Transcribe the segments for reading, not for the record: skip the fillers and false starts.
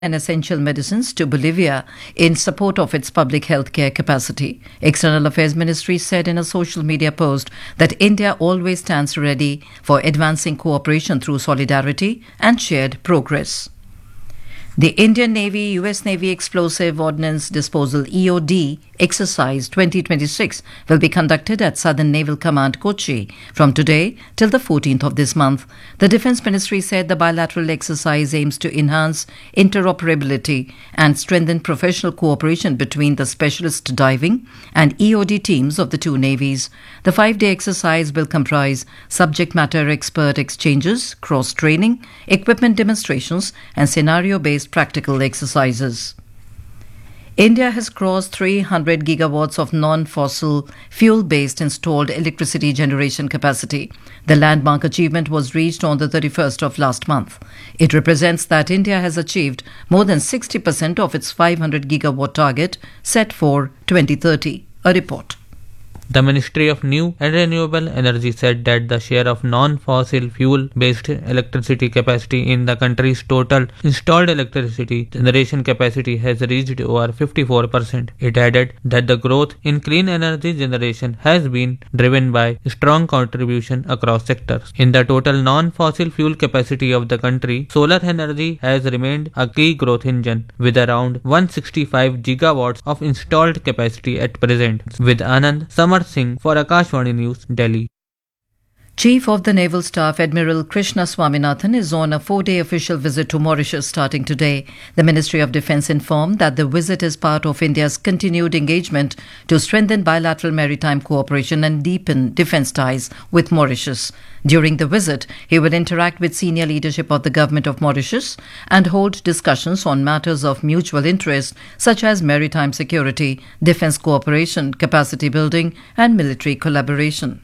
and essential medicines to Bolivia in support of its public health care capacity. External Affairs Ministry said in a social media post that India always stands ready for advancing cooperation through solidarity and shared progress. The Indian Navy US Navy Explosive Ordnance Disposal EOD exercise 2026 will be conducted at Southern Naval Command Kochi from today till the 14th of this month. The Defence Ministry said the bilateral exercise aims to enhance interoperability and strengthen professional cooperation between the specialist diving and EOD teams of the two navies. The 5-day exercise will comprise subject matter expert exchanges, cross-training, equipment demonstrations and scenario-based practical exercises. India has crossed 300 gigawatts of non-fossil fuel-based installed electricity generation capacity. The landmark achievement was reached on the 31st of last month. It represents that India has achieved more than 60% of its 500 gigawatt target set for 2030. A report. The Ministry of New and Renewable Energy said that the share of non-fossil fuel-based electricity capacity in the country's total installed electricity generation capacity has reached over 54%. It added that the growth in clean energy generation has been driven by strong contribution across sectors. In the total non-fossil fuel capacity of the country, solar energy has remained a key growth engine with around 165 gigawatts of installed capacity at present. With Anand Samar Singh for Akashvani News, Delhi. Chief of the Naval Staff Admiral Krishna Swaminathan is on a 4-day official visit to Mauritius starting today. The Ministry of Defence informed that the visit is part of India's continued engagement to strengthen bilateral maritime cooperation and deepen defence ties with Mauritius. During the visit, he will interact with senior leadership of the Government of Mauritius and hold discussions on matters of mutual interest such as maritime security, defence cooperation, capacity building and military collaboration.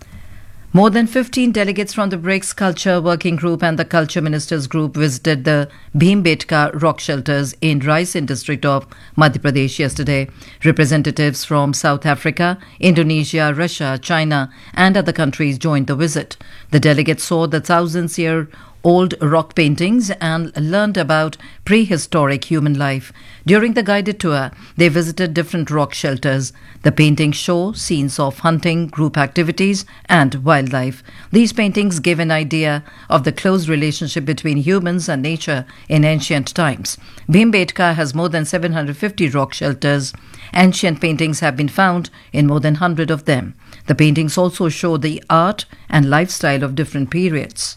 More than 15 delegates from the BRICS Culture Working Group and the Culture Ministers Group visited the Bhimbetka rock shelters in Raisen district of Madhya Pradesh yesterday. Representatives from South Africa, Indonesia, Russia, China and other countries joined the visit. The delegates saw the thousands-year-old rock paintings and learned about prehistoric human life. During the guided tour, they visited different rock shelters. The paintings show scenes of hunting, group activities and wildlife. These paintings give an idea of the close relationship between humans and nature in ancient times. Bhimbetka has more than 750 rock shelters. Ancient paintings have been found in more than 100 of them. The paintings also show the art and lifestyle of different periods.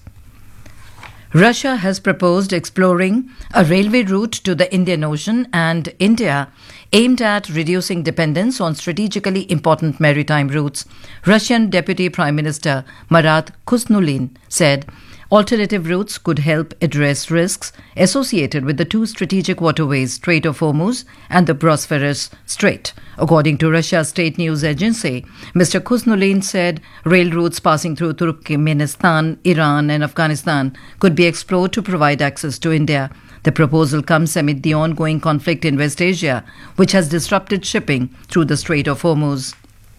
Russia has proposed exploring a railway route to the Indian Ocean and India aimed at reducing dependence on strategically important maritime routes. Russian Deputy Prime Minister Marat Khusnulin said alternative routes could help address risks associated with the two strategic waterways, Strait of Hormuz and the Bosphorus Strait. According to Russia's state news agency, Mr. Khusnulin said rail routes passing through Turkmenistan, Iran and Afghanistan could be explored to provide access to India. The proposal comes amid the ongoing conflict in West Asia, which has disrupted shipping through the Strait of Hormuz.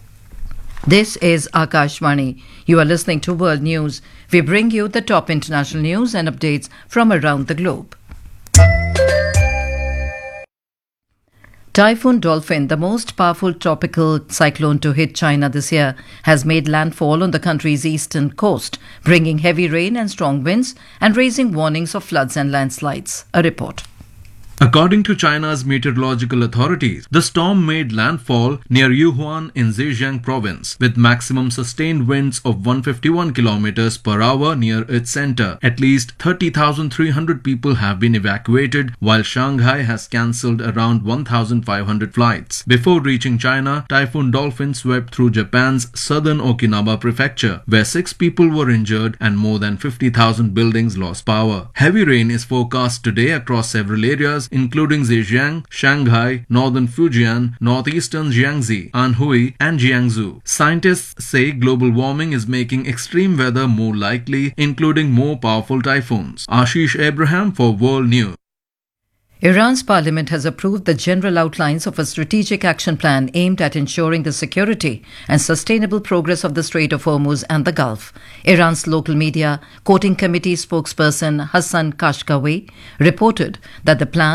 This is Akashvani. You are listening to World News. We bring you the top international news and updates from around the globe. Typhoon Dolphin, the most powerful tropical cyclone to hit China this year, has made landfall on the country's eastern coast, bringing heavy rain and strong winds and raising warnings of floods and landslides. A report. According to China's meteorological authorities, the storm made landfall near Yuhuan in Zhejiang province with maximum sustained winds of 151 kilometers per hour near its center. At least 30,300 people have been evacuated, while Shanghai has cancelled around 1,500 flights. Before reaching China, Typhoon Dolphin swept through Japan's southern Okinawa prefecture, where 6 people were injured and more than 50,000 buildings lost power. Heavy rain is forecast today across several areas, including Zhejiang, Shanghai, northern Fujian, northeastern Jiangxi, Anhui, and Jiangsu. Scientists say global warming is making extreme weather more likely, including more powerful typhoons. Ashish Abraham for World News. Iran's parliament has approved the general outlines of a strategic action plan aimed at ensuring the security and sustainable progress of the Strait of Hormuz and the Gulf. Iran's local media, quoting committee spokesperson Hassan Kashgawi, reported that the plan